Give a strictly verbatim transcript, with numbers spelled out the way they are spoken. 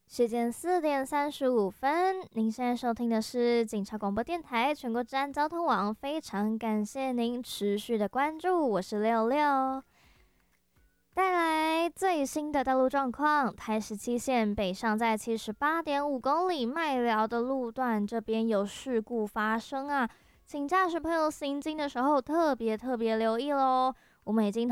时间四点三十五分，您现在收听的是警察广播电台全国治安交通网，非常感谢您持续的关注，我是六六，带来最新的道路状况。台十七线北上在七十八点五公里麦寮的路段，这边有事故发生啊，请驾驶朋友行经的时候特别特别留意咯。我们已经